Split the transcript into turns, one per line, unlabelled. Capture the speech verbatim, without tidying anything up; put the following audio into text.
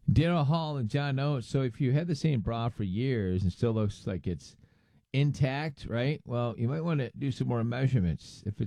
Daryl Hall and John Oates. So if you had the same bra for years and still looks like it's intact, right? Well, you might want to do some more measurements. If